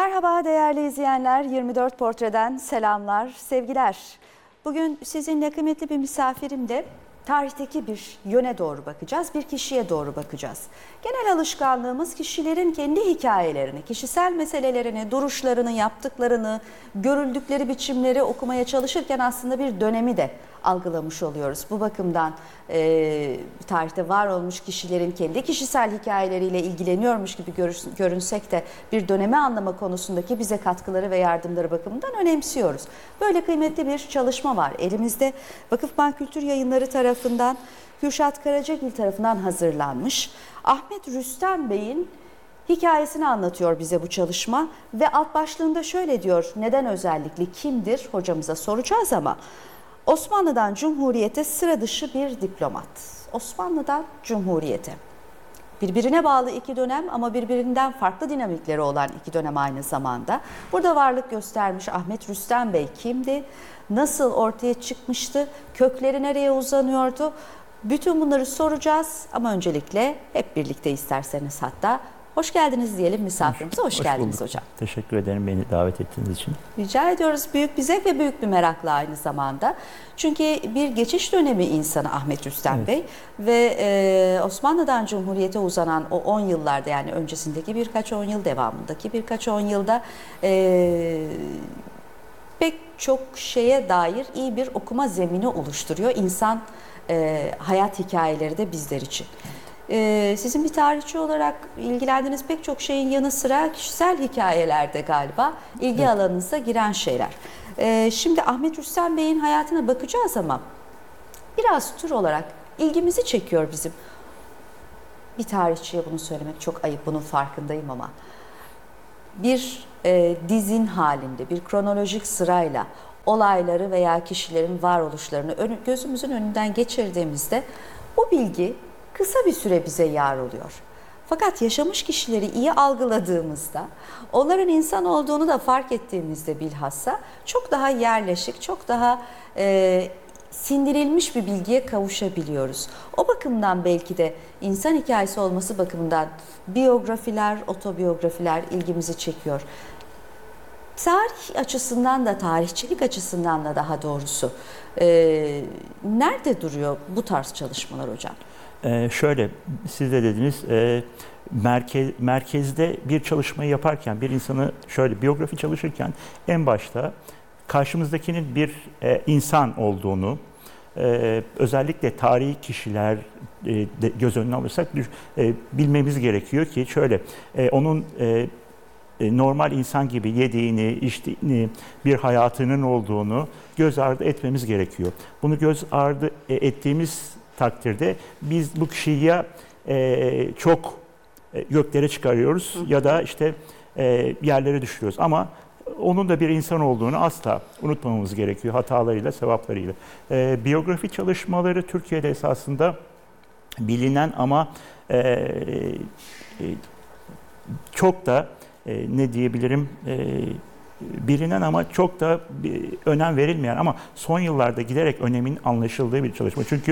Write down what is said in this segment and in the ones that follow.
Merhaba değerli izleyenler, 24 Portre'den selamlar, sevgiler. Bugün sizinle kıymetli bir misafirimle tarihteki bir yöne doğru bakacağız, bir kişiye doğru bakacağız. Genel alışkanlığımız kişilerin kendi hikayelerini, kişisel meselelerini, duruşlarını, yaptıklarını, görüldükleri biçimleri okumaya çalışırken aslında bir dönemi de algılamış oluyoruz. Bu bakımdan tarihte var olmuş kişilerin kendi kişisel hikayeleriyle ilgileniyormuş gibi görünsek de bir dönemi anlama konusundaki bize katkıları ve yardımları bakımından önemsiyoruz. Böyle kıymetli bir çalışma var elimizde. Vakıfbank Kültür Yayınları tarafından, Kürşat Karacagil tarafından hazırlanmış. Ahmet Rüstem Bey'in hikayesini anlatıyor bize bu çalışma ve alt başlığında şöyle diyor: neden özellikle, kimdir hocamıza soracağız ama Osmanlı'dan Cumhuriyet'e sıra dışı bir diplomat. Osmanlı'dan Cumhuriyet'e. Birbirine bağlı iki dönem ama birbirinden farklı dinamikleri olan iki dönem aynı zamanda. Burada varlık göstermiş Ahmet Rüstem Bey kimdi? Nasıl ortaya çıkmıştı? Kökleri nereye uzanıyordu? Bütün bunları soracağız ama öncelikle hep birlikte isterseniz hatta hoş geldiniz diyelim misafirimize. Hoş geldiniz bulduk hocam. Teşekkür ederim beni davet ettiğiniz için. Rica ediyoruz. Büyük bir zevk ve büyük bir merakla aynı zamanda. Çünkü bir geçiş dönemi insanı Ahmet Rüstem Bey ve Osmanlı'dan Cumhuriyet'e uzanan o 10 yıllarda, yani öncesindeki birkaç 10 yıl, devamındaki birkaç 10 yılda pek çok şeye dair iyi bir okuma zemini oluşturuyor. İnsan hayat hikayeleri de bizler için. Sizin bir tarihçi olarak ilgilendiğiniz pek çok şeyin yanı sıra kişisel hikayelerde galiba ilgi alanınıza giren şeyler. Şimdi Ahmet Rüstem Bey'in hayatına bakacağız ama biraz tür olarak ilgimizi çekiyor bizim. Bir tarihçiye bunu söylemek çok ayıp, bunun farkındayım ama bir dizin halinde, bir kronolojik sırayla olayları veya kişilerin varoluşlarını gözümüzün önünden geçirdiğimizde bu bilgi kısa bir süre bize yar oluyor. Fakat yaşamış kişileri iyi algıladığımızda, onların insan olduğunu da fark ettiğimizde bilhassa çok daha yerleşik, çok daha sindirilmiş bir bilgiye kavuşabiliyoruz. O bakımdan belki de insan hikayesi olması bakımından biyografiler, otobiyografiler ilgimizi çekiyor. Tarih açısından da, tarihçilik açısından da daha doğrusu nerede duruyor bu tarz çalışmalar hocam? Şöyle, siz de dediniz, merkezde bir çalışmayı yaparken, bir insanı şöyle biyografi çalışırken en başta karşımızdakinin bir insan olduğunu, özellikle tarihi kişiler göz önüne alırsak bilmemiz gerekiyor ki şöyle, onun normal insan gibi yediğini, içtiğini, bir hayatının olduğunu göz ardı etmemiz gerekiyor. Bunu göz ardı ettiğimiz takdirde biz bu kişiyi ya çok göklere çıkarıyoruz ya da işte yerlere düşürüyoruz. Ama onun da bir insan olduğunu asla unutmamamız gerekiyor, hatalarıyla, sevaplarıyla. Biyografi çalışmaları Türkiye'de esasında bilinen ama çok da ne diyebilirim, bilinen ama çok da önem verilmeyen ama son yıllarda giderek önemin anlaşıldığı bir çalışma. Çünkü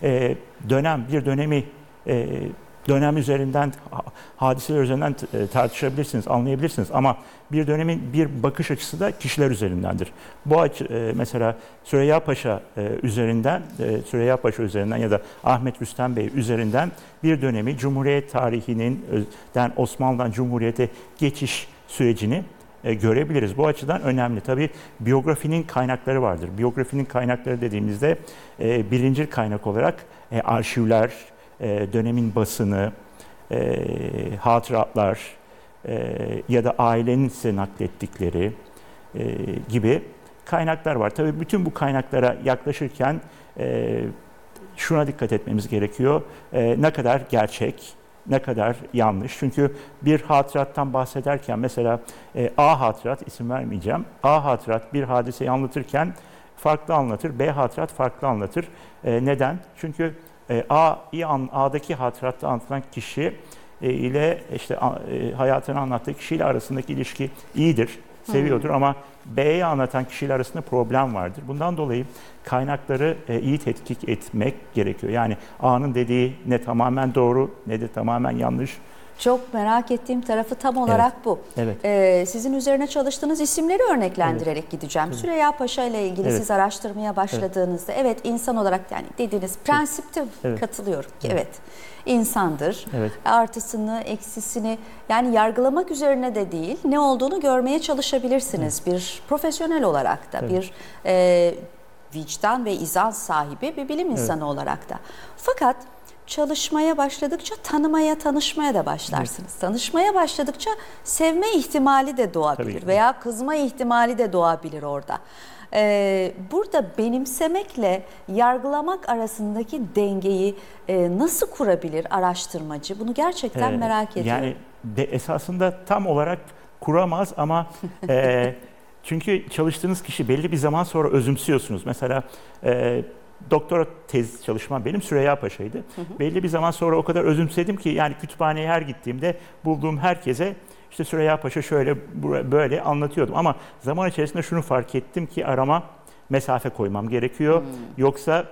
dönem üzerinden, hadiseler üzerinden tartışabilirsiniz, anlayabilirsiniz ama bir dönemin bir bakış açısı da kişiler üzerindendir. Bu açı mesela Süreyya Paşa üzerinden ya da Ahmet Rüstem Bey üzerinden bir dönemi, Cumhuriyet tarihinden Osmanlı'dan Cumhuriyet'e geçiş sürecini görebiliriz. Bu açıdan önemli. Tabii biyografinin kaynakları vardır. Biyografinin kaynakları dediğimizde birinci kaynak olarak arşivler, dönemin basını, hatıratlar ya da ailenin size naklettikleri gibi kaynaklar var. Tabii bütün bu kaynaklara yaklaşırken şuna dikkat etmemiz gerekiyor. Ne kadar gerçek, ne kadar yanlış. Çünkü bir hatırattan bahsederken mesela A hatırat, isim vermeyeceğim. A hatırat bir hadiseyi anlatırken farklı anlatır, B hatırat farklı anlatır. Neden? Çünkü A'daki hatıratta anlatılan kişi ile işte hayatını anlattığı kişiyle arasındaki ilişki iyidir, seviyordur ama B'ye anlatan kişiyle arasında problem vardır. Bundan dolayı kaynakları iyi tetkik etmek gerekiyor. Yani A'nın dediği ne tamamen doğru ne de tamamen yanlış Çok merak ettiğim tarafı tam olarak bu. Evet. Sizin üzerine çalıştığınız isimleri örneklendirerek gideceğim. Tabii. Süreyya Paşa ile ilgili Evet. siz araştırmaya başladığınızda evet insan olarak yani dediğiniz prensipte Evet. katılıyorum ki evet insandır. Evet. Artısını, eksisini yani yargılamak üzerine de değil ne olduğunu görmeye çalışabilirsiniz. Bir profesyonel olarak da Tabii. bir vicdan ve izan sahibi bir bilim insanı olarak da. Fakat çalışmaya başladıkça tanışmaya da başlarsınız. Tanışmaya başladıkça sevme ihtimali de doğabilir Tabii. veya kızma ihtimali de doğabilir orada. Burada benimsemekle yargılamak arasındaki dengeyi nasıl kurabilir araştırmacı? Bunu gerçekten merak ediyorum. Yani esasında tam olarak kuramaz ama çünkü çalıştığınız kişi belli bir zaman sonra özümsüyorsunuz. Mesela doktora tez çalışmam benim Süreyya Paşa'ydı. Belli bir zaman sonra o kadar özümsedim ki yani kütüphaneye her gittiğimde bulduğum herkese işte Süreyya Paşa şöyle böyle anlatıyordum. Ama zaman içerisinde şunu fark ettim ki arama mesafe koymam gerekiyor. Yoksa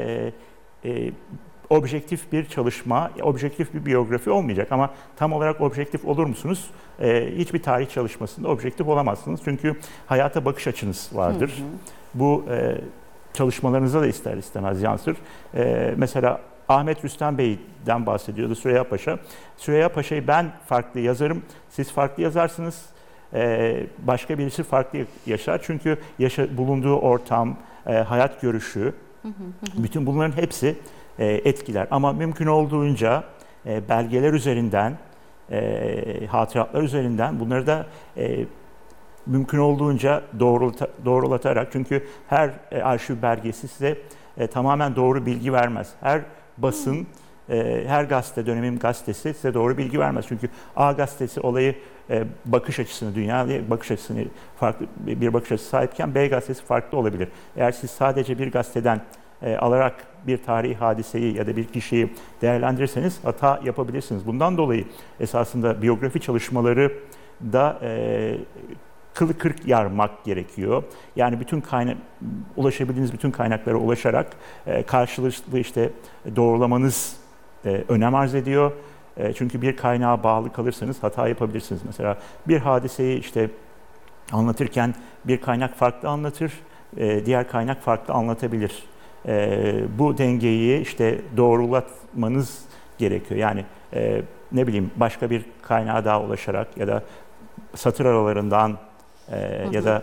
objektif bir çalışma, objektif bir biyografi olmayacak. Ama tam olarak objektif olur musunuz? Hiçbir tarih çalışmasında objektif olamazsınız. Çünkü hayata bakış açınız vardır. Bu çalışmalarınıza da ister istemez yansır. Mesela Ahmet Rüstem Bey'den bahsediyordu Süreyya Paşa. Süreyya Paşa'yı ben farklı yazarım, siz farklı yazarsınız. Başka birisi farklı yaşar. Çünkü bulunduğu ortam, hayat görüşü, bütün bunların hepsi etkiler. Ama mümkün olduğunca belgeler üzerinden, hatıratlar üzerinden bunları da mümkün olduğunca doğrulatarak, çünkü her arşiv belgesi size tamamen doğru bilgi vermez. Her basın, her gazete, dönemin gazetesi size doğru bilgi vermez. Çünkü A gazetesi olayı bakış açısını, dünyaya bakış açısını farklı bir bakış açısı sahipken B gazetesi farklı olabilir. Eğer siz sadece bir gazeteden alarak bir tarihi hadiseyi ya da bir kişiyi değerlendirirseniz hata yapabilirsiniz. Bundan dolayı esasında biyografi çalışmaları da kılı kırk yarmak gerekiyor. Yani bütün ulaşabildiğiniz bütün kaynaklara ulaşarak karşılıklı işte doğrulamanız önem arz ediyor. Çünkü bir kaynağa bağlı kalırsanız hata yapabilirsiniz. Mesela bir hadiseyi işte anlatırken bir kaynak farklı anlatır, diğer kaynak farklı anlatabilir. Bu dengeyi işte doğrulatmanız gerekiyor. Yani ne bileyim başka bir kaynağa daha ulaşarak ya da satır aralarından ya da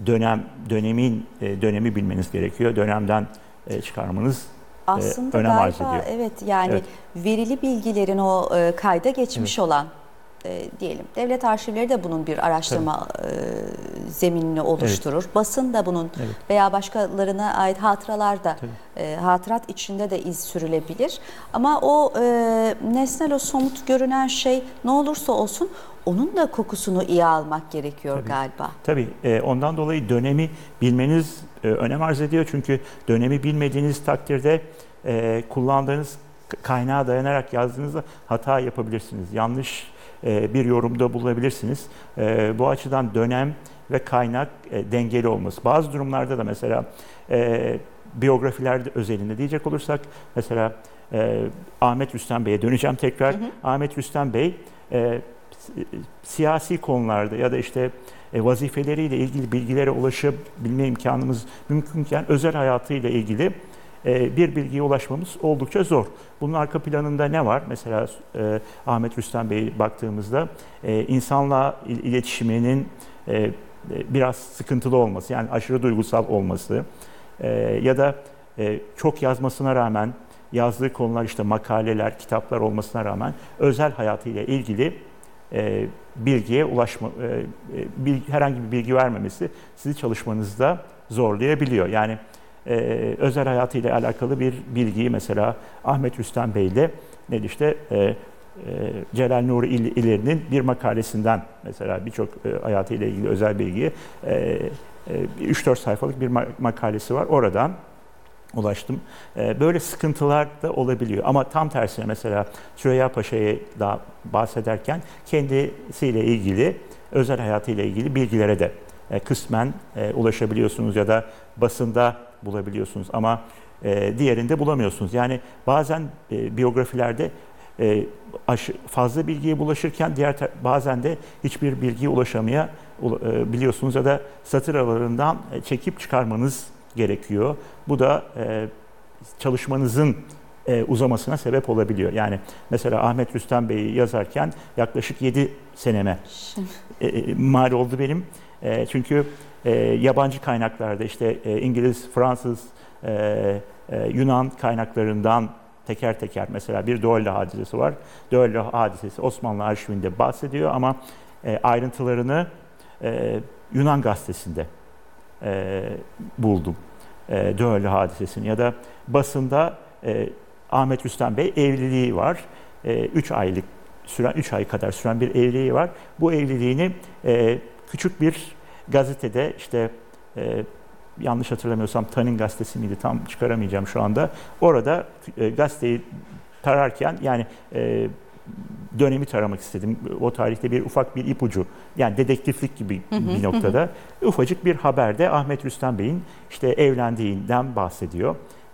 dönemi bilmeniz gerekiyor. Dönemden çıkarmanız aslında önem arz galiba ediyor. evet yani Evet. verili bilgilerin o kayda geçmiş olan diyelim devlet arşivleri de bunun bir araştırma zeminini oluşturur. Basın da bunun veya başkalarına ait hatıralar da hatırat içinde de iz sürülebilir. Ama o nesnel, o somut görünen şey ne olursa olsun onun da kokusunu iyi almak gerekiyor galiba. Tabii. Ondan dolayı dönemi bilmeniz önem arz ediyor. Çünkü dönemi bilmediğiniz takdirde kullandığınız kaynağa dayanarak yazdığınızda hata yapabilirsiniz. Yanlış bir yorumda bulunabilirsiniz. Bu açıdan dönem ve kaynak dengeli olması. Bazı durumlarda da mesela biyografilerde özelinde diyecek olursak mesela Ahmet Rüstem Bey'e döneceğim tekrar. Ahmet Rüstem Bey siyasi konularda ya da işte vazifeleriyle ilgili bilgilere ulaşabilme imkanımız mümkünken özel hayatıyla ilgili bir bilgiye ulaşmamız oldukça zor. Bunun arka planında ne var? Mesela Ahmet Rüstem Bey'e baktığımızda insanla iletişiminin biraz sıkıntılı olması, yani aşırı duygusal olması ya da çok yazmasına rağmen yazdığı konular işte makaleler, kitaplar olmasına rağmen özel hayatıyla ilgili bilgiye herhangi bir bilgi vermemesi sizi çalışmanızda zorlayabiliyor. Yani özel hayatıyla alakalı bir bilgiyi mesela Ahmet Rüstem Bey ile işte Celal Nuri İleri'nin bir makalesinden mesela birçok hayatıyla ilgili özel bilgiyi 3-4 sayfalık bir makalesi var. Oradan ulaştım. Böyle sıkıntılar da olabiliyor. Ama tam tersine mesela Süreyya Paşa'ya da bahsederken kendisiyle ilgili, özel hayatıyla ilgili bilgilere de kısmen ulaşabiliyorsunuz ya da basında bulabiliyorsunuz ama diğerinde bulamıyorsunuz. Yani bazen biyografilerde fazla bilgiye bulaşırken bazen de hiçbir bilgiye biliyorsunuz ya da satır aralarından çekip çıkarmanız gerekiyor. Bu da çalışmanızın uzamasına sebep olabiliyor. Yani mesela Ahmet Rüstem Bey'i yazarken yaklaşık 7 seneme mal oldu benim. Çünkü yabancı kaynaklarda işte İngiliz, Fransız, Yunan kaynaklarından teker teker mesela bir Doelle hadisesi var. Doelle hadisesi Osmanlı arşivinde bahsediyor ama ayrıntılarını Yunan gazetesinde buldum. Doelle hadisesini ya da basında Ahmet Rüstem Bey evliliği var. 3 ay kadar süren bir evliliği var. Bu evliliğini küçük bir gazetede işte yanlış hatırlamıyorsam Tanin gazetesi miydi tam çıkaramayacağım şu anda. Orada gazeteyi tararken yani dönemi taramak istedim. O tarihte bir ufak bir ipucu yani dedektiflik gibi bir noktada ufacık bir haberde Ahmet Rüstem Bey'in işte evlendiğinden bahsediyor.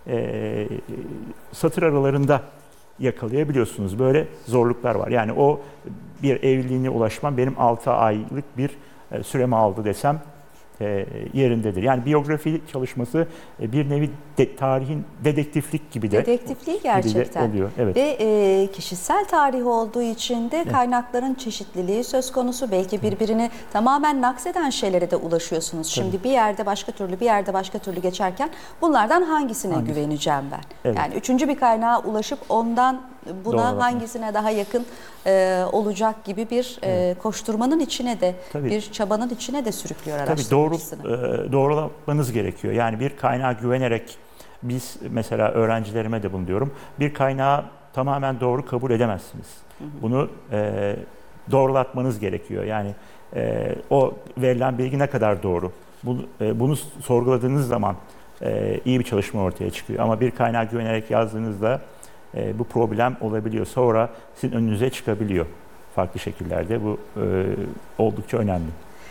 Satır aralarında yakalayabiliyorsunuz. Böyle zorluklar var. Yani o bir evliliğine ulaşmam benim 6 aylık bir süremi aldı desem yerindedir. Yani biyografi çalışması bir nevi tarihin dedektiflik gibi de dedektifliği gerçekten oluyor. Evet. Ve kişisel tarih olduğu için de kaynakların çeşitliliği söz konusu. Belki birbirini tamamen nakseden şeylere de ulaşıyorsunuz. Şimdi bir yerde başka türlü, bir yerde başka türlü geçerken bunlardan hangisine güveneceğim ben? Evet. Yani üçüncü bir kaynağa ulaşıp ondan buna hangisine daha yakın olacak gibi bir koşturmanın içine de, bir çabanın içine de sürüklüyor araştırmacısını. Doğrulamanız gerekiyor. Yani bir kaynağa güvenerek biz mesela öğrencilerime de bunu diyorum. Bir kaynağı tamamen doğru kabul edemezsiniz. Bunu doğrulatmanız gerekiyor. Yani o verilen bilgi ne kadar doğru? Bunu sorguladığınız zaman iyi bir çalışma ortaya çıkıyor. Ama bir kaynağa güvenerek yazdığınızda bu problem olabiliyor. Sonra sizin önünüze çıkabiliyor farklı şekillerde. Bu oldukça önemli.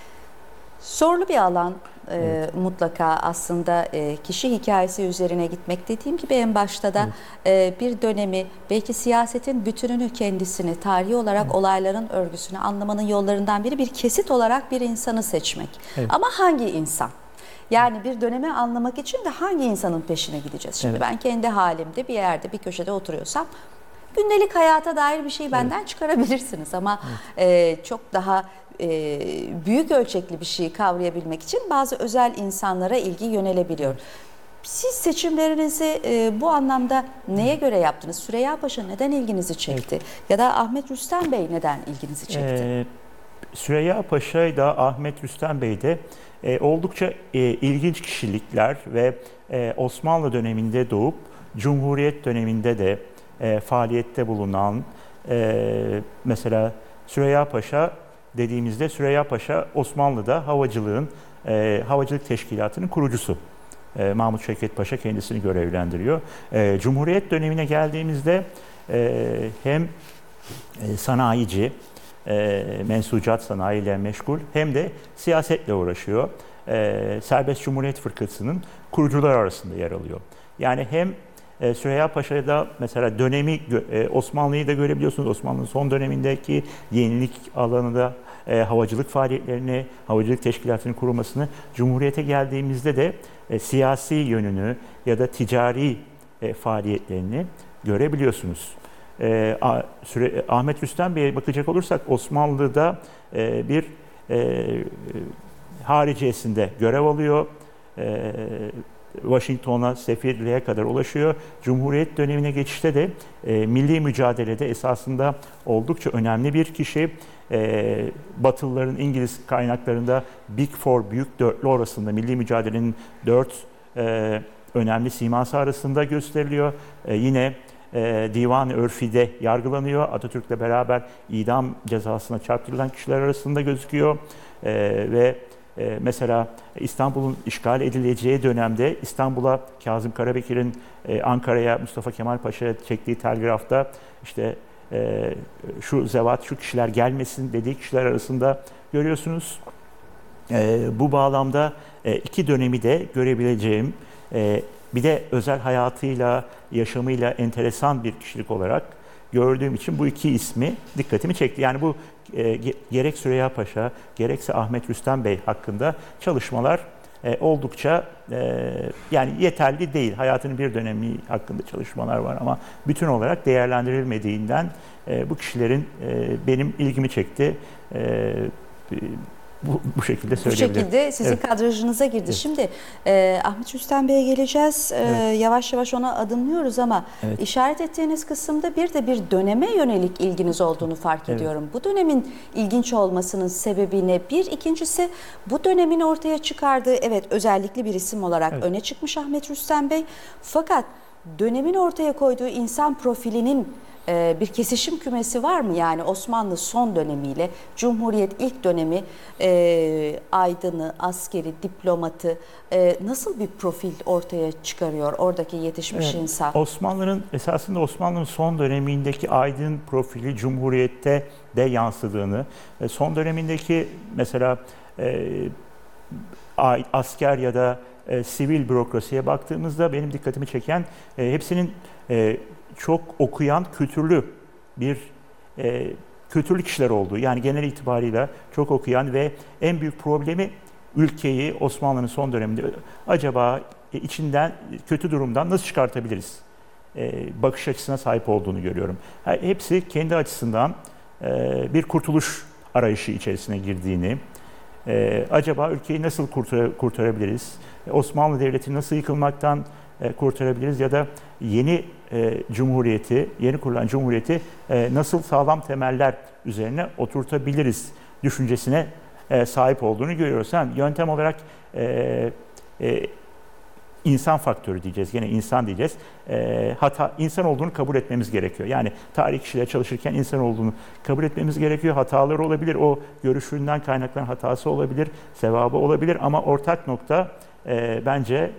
Zorlu bir alan mutlaka aslında kişi hikayesi üzerine gitmek. Dediğim gibi en başta da bir dönemi, belki siyasetin bütününü, kendisini, tarihi olarak olayların örgüsünü anlamanın yollarından biri bir kesit olarak bir insanı seçmek. Ama hangi insan? Yani bir dönemi anlamak için de hangi insanın peşine gideceğiz? Şimdi ben kendi halimde bir yerde, bir köşede oturuyorsam gündelik hayata dair bir şey benden çıkarabilirsiniz. Ama çok daha büyük ölçekli bir şeyi kavrayabilmek için bazı özel insanlara ilgi yönelebiliyor. Siz seçimlerinizi bu anlamda neye göre yaptınız? Süreyya Paşa neden ilginizi çekti? Ya da Ahmet Rüstem Bey neden ilginizi çekti? Süreyya Paşa da Ahmet Rüstem Bey de oldukça ilginç kişilikler ve Osmanlı döneminde doğup Cumhuriyet döneminde de faaliyette bulunan mesela Süreyya Paşa dediğimizde Süreyya Paşa Osmanlı'da havacılık teşkilatının kurucusu. Mahmut Şevket Paşa kendisini görevlendiriyor. Cumhuriyet dönemine geldiğimizde hem sanayici, mensucat sanayiyle meşgul hem de siyasetle uğraşıyor. Serbest Cumhuriyet Fırkası'nın kurucular arasında yer alıyor. Yani hem Süreyya Paşa'da mesela dönemi Osmanlı'yı da görebiliyorsunuz. Osmanlı'nın son dönemindeki yenilik alanında havacılık faaliyetlerini, havacılık teşkilatının kurulmasını, Cumhuriyet'e geldiğimizde de siyasi yönünü ya da ticari faaliyetlerini görebiliyorsunuz. Ahmet Rüstem Bey'e bakacak olursak Osmanlı'da bir hariciyesinde görev alıyor. Washington'a, sefirliğe kadar ulaşıyor. Cumhuriyet dönemine geçişte de milli mücadelede esasında oldukça önemli bir kişi. Batılıların İngiliz kaynaklarında Big Four, büyük dörtlü arasında milli mücadelenin 4 önemli siması arasında gösteriliyor. Yine Divan-ı Örfi'de yargılanıyor. Atatürk'le beraber idam cezasına çarptırılan kişiler arasında gözüküyor. Ve mesela İstanbul'un işgal edileceği dönemde İstanbul'a Kazım Karabekir'in Ankara'ya Mustafa Kemal Paşa'ya çektiği telgrafta işte şu zevat, şu kişiler gelmesin dediği kişiler arasında görüyorsunuz. Bu bağlamda iki dönemi de görebileceğim, bir de özel hayatıyla, yaşamıyla enteresan bir kişilik olarak gördüğüm için bu iki ismi dikkatimi çekti. Yani bu gerek Süreyya Paşa, gerekse Ahmet Rüstem Bey hakkında çalışmalar oldukça yani yeterli değil. Hayatının bir dönemi hakkında çalışmalar var ama bütün olarak değerlendirilmediğinden bu kişilerin benim ilgimi çekti. Bu şekilde söyleyebilirim. Bu şekilde sizin kadrajınıza girdi. Evet. Şimdi Ahmet Rüstem Bey'e geleceğiz. Evet. Yavaş yavaş ona adımlıyoruz ama Evet. işaret ettiğiniz kısımda bir de bir döneme yönelik ilginiz olduğunu fark Evet. ediyorum. Bu dönemin ilginç olmasının sebebi ne? Bir, ikincisi bu dönemin ortaya çıkardığı, evet, özellikli bir isim olarak Evet. öne çıkmış Ahmet Rüstem Bey. Fakat dönemin ortaya koyduğu insan profilinin bir kesişim kümesi var mı? Yani Osmanlı son dönemiyle Cumhuriyet ilk dönemi aydını, askeri, diplomatı nasıl bir profil ortaya çıkarıyor oradaki yetişmiş Evet. insan? Esasında Osmanlı'nın son dönemindeki aydın profili Cumhuriyet'te de yansıdığını, son dönemindeki mesela asker ya da sivil bürokrasiye baktığımızda benim dikkatimi çeken hepsinin çok okuyan, kültürlü kişiler olduğu. Yani genel itibarıyla çok okuyan ve en büyük problemi ülkeyi Osmanlı'nın son döneminde acaba içinden, kötü durumdan nasıl çıkartabiliriz? Bakış açısına sahip olduğunu görüyorum. Hepsi kendi açısından bir kurtuluş arayışı içerisine girdiğini, acaba ülkeyi nasıl kurtarabiliriz? Osmanlı Devleti'ni nasıl yıkılmaktan kurtarabiliriz ya da yeni yeni kurulan cumhuriyeti nasıl sağlam temeller üzerine oturtabiliriz düşüncesine sahip olduğunu görüyoruz. Yöntem olarak insan faktörü diyeceğiz, gene insan diyeceğiz. İnsan olduğunu kabul etmemiz gerekiyor. Yani tarih kişiyle çalışırken insan olduğunu kabul etmemiz gerekiyor. Hataları olabilir, o görüşünden kaynaklanan hatası olabilir, sevabı olabilir ama ortak nokta bence